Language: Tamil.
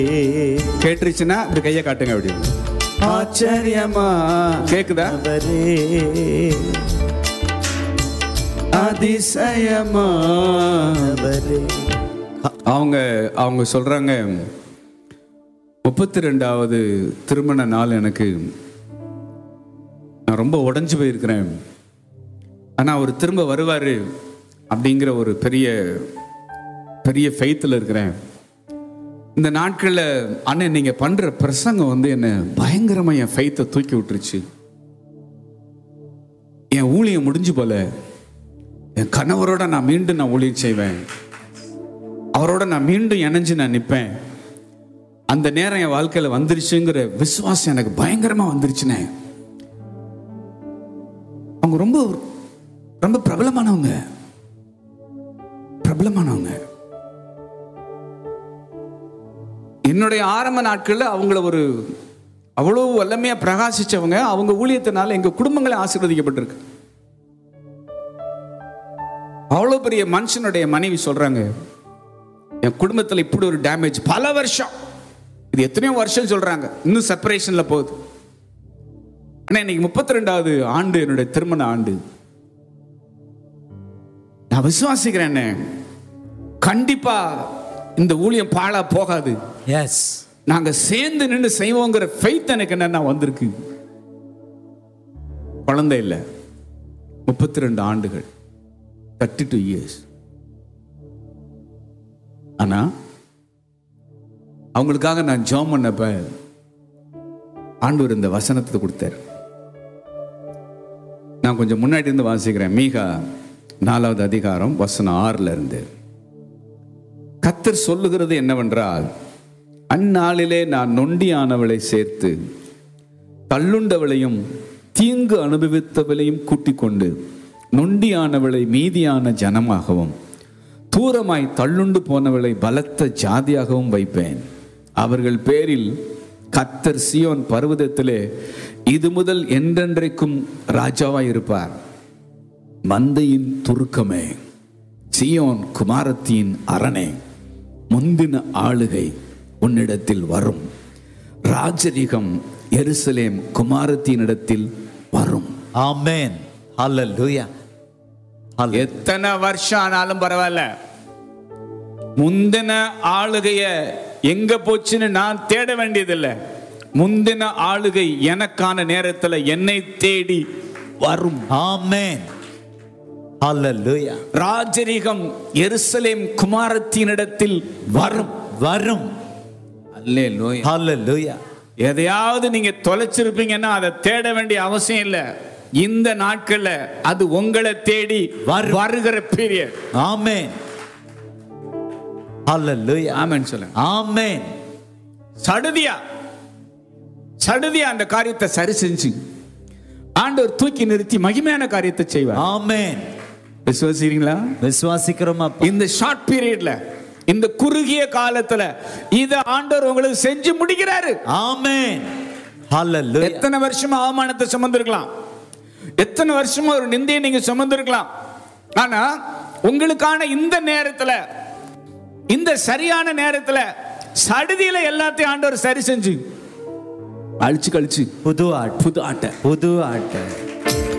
கேட்டுருச்சுன்னா இப்படி கையை காட்டுங்க. அப்படி ஆச்சரியமா கேக்குதா? அதிசயமா அவங்க சொல்றாங்க, 32வது திருமண நாள் எனக்கு. நான் ரொம்ப உடைஞ்சு போயிருக்கிறேன். ஆனா அவர் திரும்ப வருவாரு அப்படிங்கிற ஒரு பெரிய பெரிய ஃபெய்த்தில் இருக்கிறேன். இந்த நாட்களில் அண்ணன் நீங்க பண்ற பிரசங்கம் என்ன பயங்கரமா என் ஃபெய்த்தை தூக்கி விட்டுருச்சு. என் ஊழியம் முடிஞ்சு போல. என் கணவரோட நான் மீண்டும் ஊழியம் செய்வேன். அவரோட நான் மீண்டும் இணைஞ்சு நான் நிற்பேன். அந்த நேரம் என் வாழ்க்கையில் வந்துருச்சுங்கிற விசுவாசம் எனக்கு பயங்கரமா வந்துருச்சுனே. அவங்க ரொம்ப ரொம்ப பிரபலமானவங்க. என்னுடைய ஆரம்ப நாட்களில் அவங்கள ஒரு அவ்வளவு வல்லமையா பிரகாசிச்சவங்க. அவங்க ஊழியத்தினால எங்க குடும்பங்களை ஆசீர்வதிக்கப்பட்டிருக்கு. அவ்வளவு பெரிய மனுஷனுடைய மனைவி சொல்றாங்க, என் குடும்பத்தில் இப்படி ஒரு டேமேஜ் பல வருஷம், இது எத்தனையோ வருஷம் சொல்றாங்க, இன்னும் செப்பரேஷன்ல போகுது. ஆனா இன்னைக்கு 32வது ஆண்டு என்னுடைய திருமண ஆண்டு. நான் விசுவாசிக்கிறேன், கண்டிப்பா இந்த ஊழியம் பாழா போகாது. எஸ், நாங்க சேர்ந்து நின்று செய்வோங்கிற ஃபெய்த் எனக்கு என்னன்னா வந்திருக்கு. குழந்தை இல்ல, 32 ஆண்டுகள், 32 years. ஆனா அவங்களுக்காக நான் ஜெபம் பண்ணப்ப ஆண்டவர் இந்த வசனத்தை கொடுத்தார். நான் கொஞ்சம் முன்னாடி இருந்து வாசிக்கிறேன். மீகா 4வது அதிகாரம் வசனம் 6ல இருந்து. கர்த்தர் சொல்லுகிறது என்னவென்றால், அந்நாளிலே நான் நொண்டியானவளை சேர்த்து தள்ளுண்டவளையும் தீங்கு அனுபவித்தவளையும் கூட்டிக் கொண்டு நொண்டியானவளை மீதியான ஜனமாகவும் தூரமாய் தள்ளுண்டு போனவளை பலத்த ஜாதியாகவும் வைப்பேன். அவர்கள் பேரில் கர்த்தர் சீயோன் பர்வதத்திலே இது முதல் என்றென்றைக்கும் ராஜாவாய் இருப்பார். மந்தையின் துருக்கமே, சீயோன் குமாரத்தின் அரணே, முந்தின ஆளுகை உன்னிடத்தில் வரும். ராஜரிகம் எருசலேம் குமாரத்தினிடத்தில் வரும். ஆமென். ஹல்லேலூயா. எத்தனை வருஷம் ஆனாலும் பரவாயில்ல, முந்தின ஆளுகைய எங்க போச்சுன்னு நான் தேட வேண்டியதில்லை. முந்தின ஆளுகை எனக்கான நேரத்தில் என்னை தேடி வரும். ஆமென். ஹல்லேலூயா. ராஜரிகம் எருசலேம் குமாரத்தினிடத்தில் வரும். வரும். அல்லேலூயா. ஹல்லேலூயா. எதையாவது நீங்க தொலைச்சிருப்பீங்கன்னா அதை தேட வேண்டிய அவசியம் இல்லை. இந்த நாட்கள்ல அது உங்களை தேடி வருகிற பீரியட். ஆமென். ஹல்லேலூயா. ஆமென் சொல்லுங்க. ஆமென். சடுதியா அந்த காரியத்தை சரி செஞ்சு ஆண்டவர் தூக்கி நிறுத்தி மகிமையான காரியத்தை செய்வார். ஆமென். விசுவாசிக்கிறீங்களா? விசுவாசிக்கிறோம். இந்த ஷார்ட் பீரியட்ல, இந்த குறுகிய காலத்துல இத ஆண்டவர் உங்களுக்கு செஞ்சு முடிக்கிறாரு. ஆமென். ஹல்லேலூயா. எத்தனை வருஷமா அவமானத்தை சுமந்திருக்கலாம், எத்தனை வருஷமா ஒரு நிந்தையை நீங்க சுமந்திருக்கலாம். ஆனா உங்களுக்கான இந்த நேரத்துல, இந்த சரியான நேரத்துல சடுதியில எல்லாத்தையும் ஆண்டவர் சரி செஞ்சு அழிச்சு கழிச்சு புது ஆட்டை